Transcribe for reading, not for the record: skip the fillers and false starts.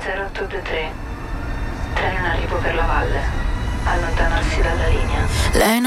0823. Treno in arrivo per la valle. Allontanarsi dalla linea. Lei